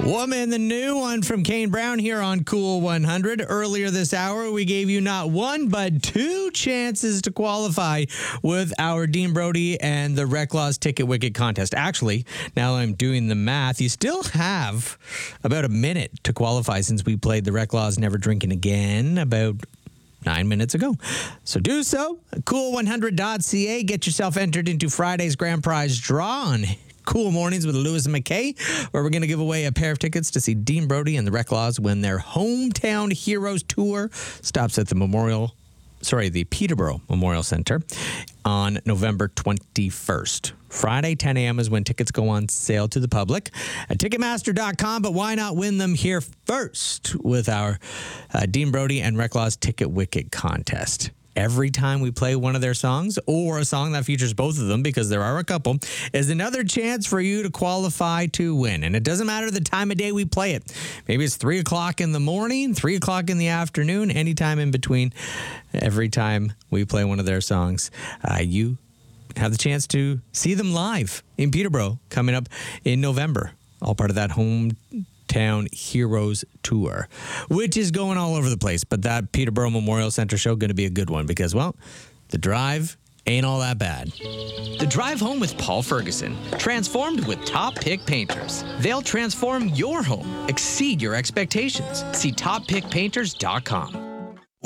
Woman, the new one from Kane Brown here on Cool 100. Earlier this hour, we gave you not one, but two chances to qualify with our Dean Brody and the Reclaws Ticket Wicket contest. Actually, now I'm doing the math, you still have about a minute to qualify since we played the Reclaws Never Drinking Again about 9 minutes ago. So do so. Cool100.ca. Get yourself entered into Friday's grand prize draw on Cool Mornings with Lewis and McKay, where we're going to give away a pair of tickets to see Dean Brody and the Reclaws when their Hometown Heroes Tour stops at the Peterborough Memorial Center on November 21st. Friday, 10 a.m. is when tickets go on sale to the public at Ticketmaster.com, but why not win them here first with our Dean Brody and Reclaws Ticket Wicket contest? Every time we play one of their songs, or a song that features both of them, because there are a couple, is another chance for you to qualify to win. And it doesn't matter the time of day we play it. Maybe it's 3 o'clock in the morning, 3 o'clock in the afternoon, anytime in between. Every time we play one of their songs, you have the chance to see them live in Peterborough coming up in November. All part of that Hometown Heroes Tour, which is going all over the place. But that Peterborough Memorial Center show going to be a good one because, well, the drive ain't all that bad. The Drive Home with Paul Ferguson. Transformed with Top Pick Painters. They'll transform your home, exceed your expectations. See toppickpainters.com.